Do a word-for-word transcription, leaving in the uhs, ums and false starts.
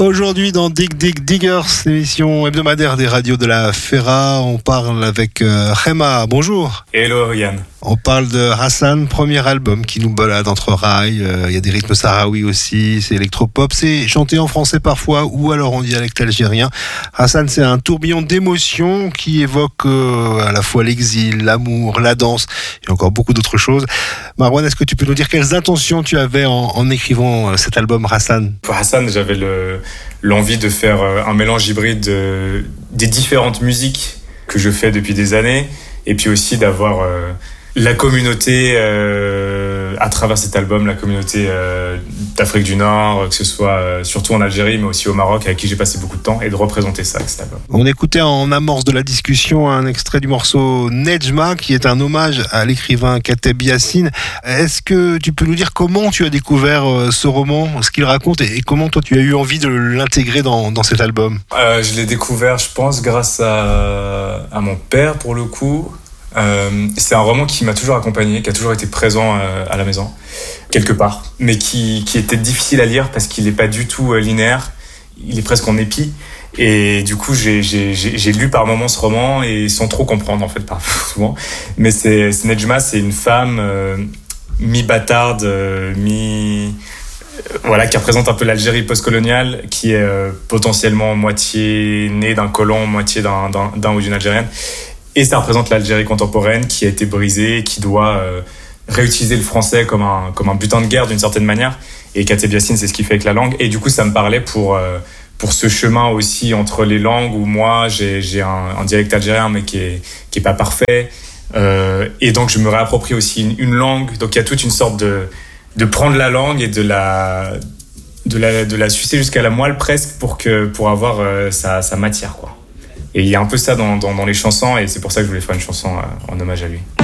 Aujourd'hui dans Dig Dig Diggers, émission hebdomadaire des radios de la Ferra, on parle avec euh, Rema. Bonjour. Hello Yann. On parle de Hassan, premier album qui nous balade entre rails. Il euh, y a des rythmes sahraouis aussi, c'est électropop, c'est chanté en français parfois ou alors en dialecte algérien. Hassan, c'est un tourbillon d'émotions qui évoque euh, à la fois l'exil, l'amour, la danse et encore beaucoup d'autres choses. Marwan, est-ce que tu peux nous dire quelles intentions tu avais en, en écrivant cet album Hassan ? Pour Hassan, j'avais le, l'envie de faire un mélange hybride de, des différentes musiques que je fais depuis des années et puis aussi d'avoir euh, la communauté euh, à travers cet album, la communauté euh, d'Afrique du Nord, que ce soit euh, surtout en Algérie mais aussi au Maroc avec qui j'ai passé beaucoup de temps et de représenter ça avec cet album. On écoutait en amorce de la discussion un extrait du morceau Nejma qui est un hommage à l'écrivain Kateb Yassine. Est-ce que tu peux nous dire comment tu as découvert euh, ce roman, ce qu'il raconte et, et comment toi tu as eu envie de l'intégrer dans, dans cet album ? euh, Je l'ai découvert je pense grâce à, à mon père pour le coup. Euh, c'est un roman qui m'a toujours accompagné, qui a toujours été présent euh, à la maison, quelque part, mais qui, qui était difficile à lire parce qu'il n'est pas du tout euh, linéaire, il est presque en épi, et du coup j'ai, j'ai, j'ai, j'ai lu par moments ce roman et sans trop comprendre en fait, par souvent. Mais c'est, c'est Nejma, c'est une femme euh, mi-bâtarde, euh, mi... Euh, voilà, qui représente un peu l'Algérie post-coloniale, qui est euh, potentiellement moitié née d'un colon, moitié d'un, d'un, d'un ou d'une Algérienne. Et ça représente l'Algérie contemporaine qui a été brisée, qui doit euh, réutiliser le français comme un, comme un butin de guerre d'une certaine manière. Et Kateb Yassine, c'est ce qu'il fait avec la langue. Et du coup, ça me parlait pour, euh, pour ce chemin aussi entre les langues où moi, j'ai, j'ai un, un dialecte algérien, mais qui est, qui est pas parfait. Euh, et donc, je me réapproprie aussi une, une langue. Donc, il y a toute une sorte de, de prendre la langue et de la, de la, de la sucer jusqu'à la moelle presque pour, que, pour avoir euh, sa, sa matière, quoi. Et il y a un peu ça dans, dans, dans les chansons et c'est pour ça que je voulais faire une chanson euh, en hommage à lui.